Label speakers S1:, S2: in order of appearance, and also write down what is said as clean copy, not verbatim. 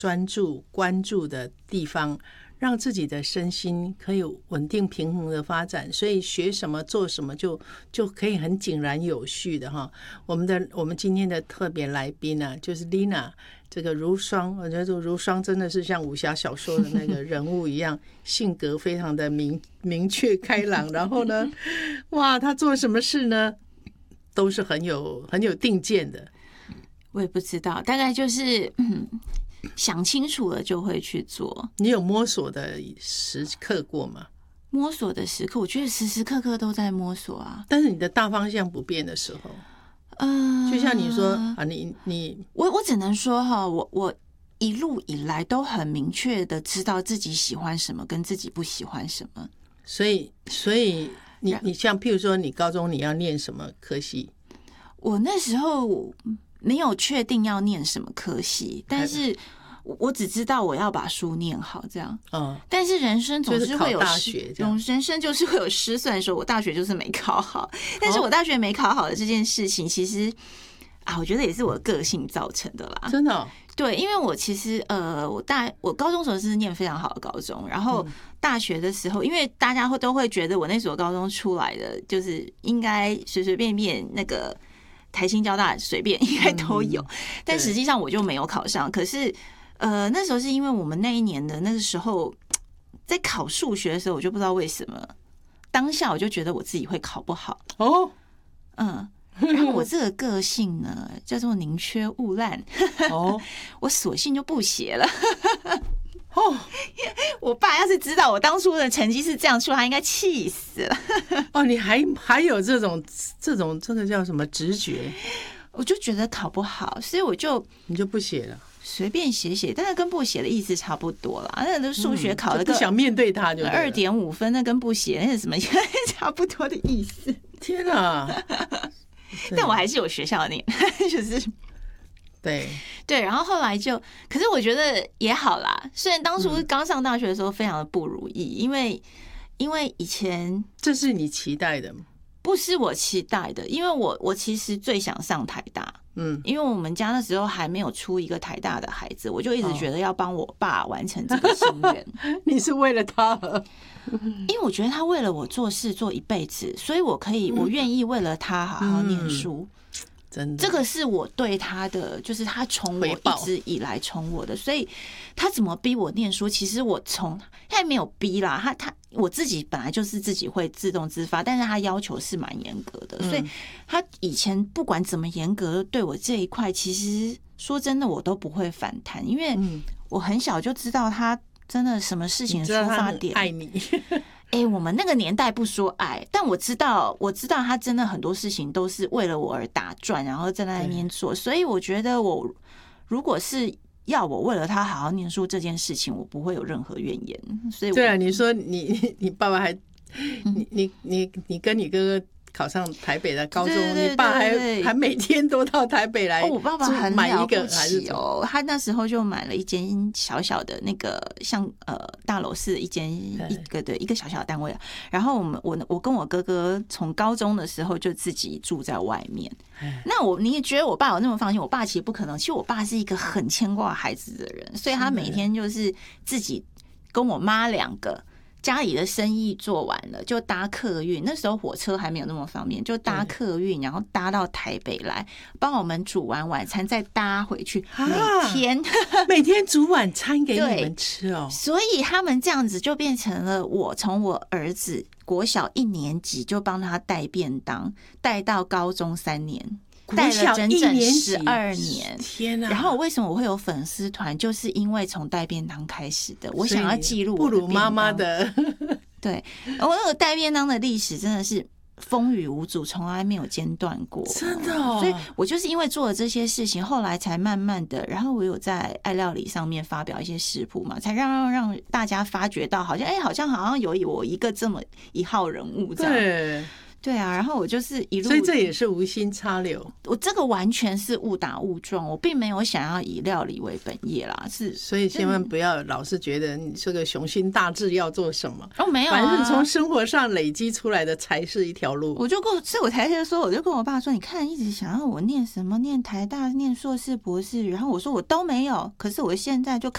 S1: 专注关注的地方，让自己的身心可以稳定平衡的发展，所以学什么做什么就可以很井然有序的哈。我们今天的特别来宾啊，就是 Lina 这个如霜，我觉得如霜真的是像武侠小说的那个人物一样，性格非常的明确开朗，然后呢，哇，他做什么事呢，都是很有定见的。
S2: 我也不知道，大概就是想清楚了就会去做。你
S1: 有摸索的时刻过吗？
S2: 摸索的时刻，我觉得时时刻刻都在摸索啊。
S1: 但是你的大方向不变的时候，就像你说啊，
S2: 我只能说哈，我一路以来都很明确的知道自己喜欢什么，跟自己不喜欢什么。
S1: 所以你像譬如说，你高中你要念什么科系？
S2: 我那时候没有确定要念什么科系，但是我只知道我要把书念好，这样。但是人生总是会有人生就是会有失算的时候，我大学就是没考好。但是我大学没考好的这件事情，其实我觉得也是我的个性造成的啦。
S1: 真的哦？
S2: 对，因为我其实我高中的时候是念非常好的高中，然后大学的时候，因为大家都会觉得我那所高中出来的就是应该随随便便那个。台清交大随便应该都有，但实际上我就没有考上。可是那时候是因为我们那一年的那个时候在考数学的时候，我就不知道为什么当下我就觉得我自己会考不好哦，然后我这个个性呢叫做宁缺毋滥哦，我索性就不写了。哦，我爸要是知道我当初的成绩是这样出，他应该气死了。
S1: 哦，你还有这个叫什么直觉？
S2: 我就觉得考不好，所以
S1: 你就不写了，
S2: 随便写，但是跟不写的意思差不多啦。那个数学考了个
S1: 不想面对它就
S2: 2.5分，那跟不写那是什么差不多的意思。
S1: 天哪！
S2: 但我还是有学校念，就是。
S1: 对，
S2: 然后后来可是我觉得也好啦。虽然当初刚上大学的时候非常的不如意，因为以前
S1: 这是你期待的吗？
S2: 不是我期待的，因为我其实最想上台大，因为我们家那时候还没有出一个台大的孩子，我就一直觉得要帮我爸完成这个心愿。
S1: 你是为了他？
S2: 因为我觉得他为了我做事做一辈子，所以我愿意为了他好好念书。
S1: 真的，
S2: 这个是我对他的，就是他宠我一直以来宠我的，所以他怎么逼我念书，其实他也没有逼啦，我自己本来就是自己会自动自发，但是他要求是蛮严格的，所以他以前不管怎么严格对我这一块，其实说真的我都不会反弹，因为我很小就知道他真的什么事情的出发点，
S1: 爱你。
S2: 我们那个年代不说爱，但我知道他真的很多事情都是为了我而打转，然后在那边做，所以我觉得我如果是要我为了他好好念书这件事情，我不会有任何怨言。所以对
S1: 啊，你说你爸爸还你跟你哥哥考上台北的高中，你爸还每天都到台北来。
S2: 我爸爸很了不起哦，他那时候就买了一间小小的那个像大楼市一个小小的单位，然后我跟我哥哥从高中的时候就自己住在外面。那你也觉得我爸有那么放心？我爸其实不可能，其实我爸是一个很牵挂孩子的人，所以他每天就是自己跟我妈2个。家里的生意做完了，就搭客运。那时候火车还没有那么方便，就搭客运，然后搭到台北来，帮我们煮完晚餐，再搭回去。每天煮晚餐给你们吃哦。所以他们这样子就变成了从我儿子国小1年级就帮他带便当，带到高中3年。带了整整12年，
S1: 天哪！
S2: 然后为什么我会有粉丝团，就是因为从带便当开始的。我想要记录我的便当，
S1: 不如妈妈的。
S2: 对，我那个带便当的历史真的是风雨无阻，从来没有间断过，
S1: 真的哦。
S2: 所以我就是因为做了这些事情，后来才慢慢的，然后我有在爱料理上面发表一些食谱嘛，才让大家发觉到，好像有我一个这么一号人物这样。对啊，然后我就是一路，
S1: 所以这也是无心插柳。
S2: 我这个完全是误打误撞，我并没有想要以料理为本业啦，
S1: 所以千万不要老是觉得你这个雄心大志要做什么。
S2: 没有啊，
S1: 反正从生活上累积出来的才是一条路。
S2: 所以我才说，我就跟我爸说，你看一直想要我念什么，念台大、念硕士、博士，然后我说我都没有，可是我现在就